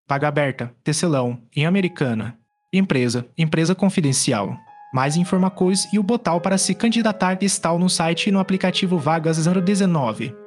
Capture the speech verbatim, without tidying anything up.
Vaga aberta, tecelão, em Americana. Empresa, empresa confidencial. Mais informações e o botão para se candidatar está no site e no aplicativo Vagas zero dezenove.